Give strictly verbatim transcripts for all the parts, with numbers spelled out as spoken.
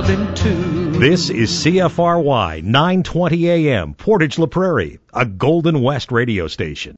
something too. This is C F R Y nine twenty A M, Portage La Prairie, a Golden West radio station.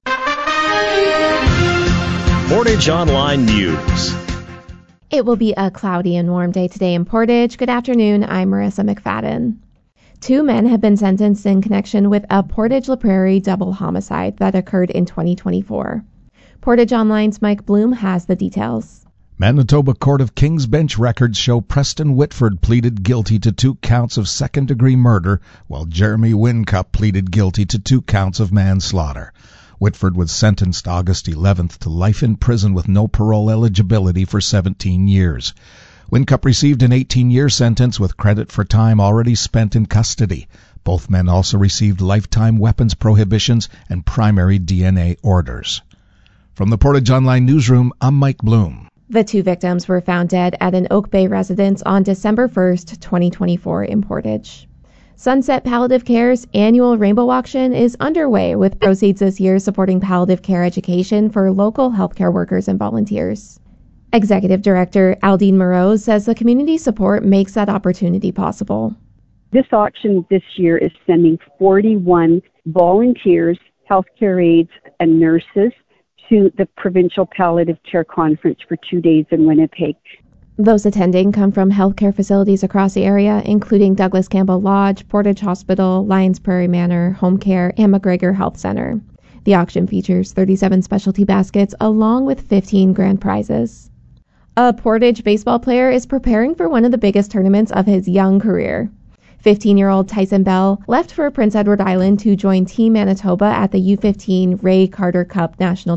Portage Online News. It will be a cloudy and warm day today in Portage. Good afternoon, I'm Marissa McFadden. Two men have been sentenced in connection with a Portage La Prairie double homicide that occurred in twenty twenty-four. Portage Online's Mike Bloom has the details. Manitoba Court of King's Bench records show Preston Whitford pleaded guilty to two counts of second-degree murder, while Jeremy Whincup pleaded guilty to two counts of manslaughter. Whitford was sentenced August eleventh to life in prison with no parole eligibility for seventeen years. Whincup received an eighteen-year sentence with credit for time already spent in custody. Both men also received lifetime weapons prohibitions and primary D N A orders. From the Portage Online Newsroom, I'm Mike Bloom. The two victims were found dead at an Oak Bay residence on December first, twenty twenty-four in Portage. Sunset Palliative Care's annual Rainbow Auction is underway, with proceeds this year supporting palliative care education for local healthcare workers and volunteers. Executive Director Aldine Moreau says the community support makes that opportunity possible. This auction this year is sending forty-one volunteers, healthcare aides, and nurses to the Provincial Palliative Care Conference for two days in Winnipeg. Those attending come from healthcare facilities across the area, including Douglas Campbell Lodge, Portage Hospital, Lions Prairie Manor, Home Care, and McGregor Health Center. The auction features thirty-seven specialty baskets along with fifteen grand prizes. A Portage baseball player is preparing for one of the biggest tournaments of his young career. fifteen-year-old Tyson Bell left for Prince Edward Island to join Team Manitoba at the U fifteen Ray Carter Cup National